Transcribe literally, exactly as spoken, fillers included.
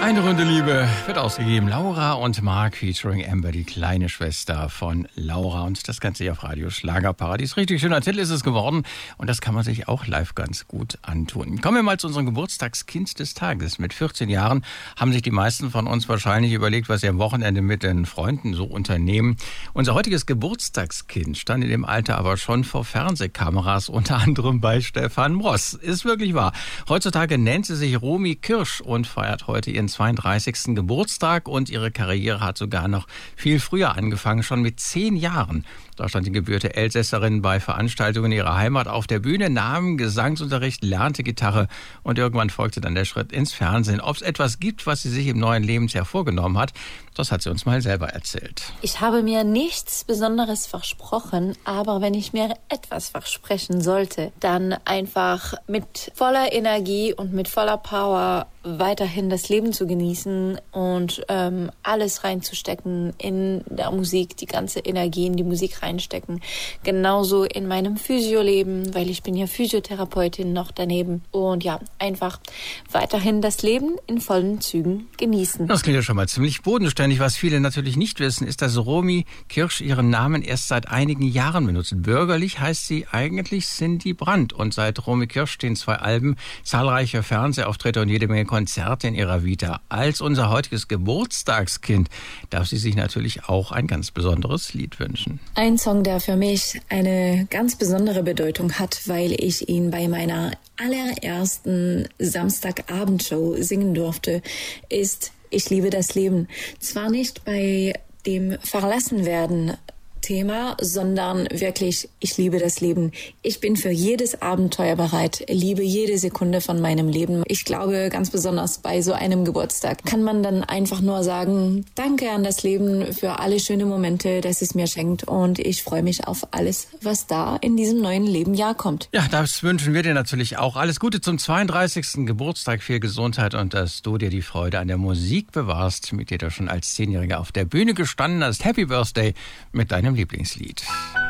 Eine Runde Liebe wird ausgegeben. Laura und Mark featuring Amber, die kleine Schwester von Laura. Und das Ganze hier auf Radio Schlagerparadies. Richtig schöner Titel ist es geworden. Und das kann man sich auch live ganz gut antun. Kommen wir mal zu unserem Geburtstagskind des Tages. Mit vierzehn Jahren haben sich die meisten von uns wahrscheinlich überlegt, was sie am Wochenende mit den Freunden so unternehmen. Unser heutiges Geburtstagskind stand in dem Alter aber schon vor Fernsehkameras, unter anderem bei Stefan Ross. Ist wirklich wahr. Heutzutage nennt sie sich Romy Kirsch und feiert heute ihren zweiunddreißigsten Geburtstag und ihre Karriere hat sogar noch viel früher angefangen, schon mit zehn Jahren. Da stand die gebürtige Elsässerin bei Veranstaltungen in ihrer Heimat auf der Bühne, nahm Gesangsunterricht, lernte Gitarre und irgendwann folgte dann der Schritt ins Fernsehen. Ob es etwas gibt, was sie sich im neuen Lebensjahr vorgenommen hat, das hat sie uns mal selber erzählt. Ich habe mir nichts Besonderes versprochen, aber wenn ich mir etwas versprechen sollte, dann einfach mit voller Energie und mit voller Power weiterhin das Leben zu genießen und ähm, alles reinzustecken in der Musik, die ganze Energie in die Musik reinstecken. Genauso in meinem Physioleben, weil ich bin ja Physiotherapeutin noch daneben. Und ja, einfach weiterhin das Leben in vollen Zügen genießen. Das klingt ja schon mal ziemlich bodenständig. Was viele natürlich nicht wissen, ist, dass Romy Kirsch ihren Namen erst seit einigen Jahren benutzt. Bürgerlich heißt sie eigentlich Cindy Brandt. Und seit Romy Kirsch stehen zwei Alben, zahlreiche Fernsehauftritte und jede Menge Konzerte in ihrer Vita. Als unser heutiges Geburtstagskind darf sie sich natürlich auch ein ganz besonderes Lied wünschen. Ein Song, der für mich eine ganz besondere Bedeutung hat, weil ich ihn bei meiner allerersten Samstagabendshow singen durfte, ist Ich liebe das Leben. Zwar nicht bei dem Verlassenwerden Thema, sondern wirklich, ich liebe das Leben. Ich bin für jedes Abenteuer bereit, liebe jede Sekunde von meinem Leben. Ich glaube, ganz besonders bei so einem Geburtstag kann man dann einfach nur sagen, danke an das Leben für alle schönen Momente, das es mir schenkt und ich freue mich auf alles, was da in diesem neuen Lebenjahr kommt. Ja, das wünschen wir dir natürlich auch. Alles Gute zum zweiunddreißigsten Geburtstag, viel Gesundheit und dass du dir die Freude an der Musik bewahrst, mit der du schon als Zehnjähriger auf der Bühne gestanden hast. Happy Birthday mit deinem Lieblingslied.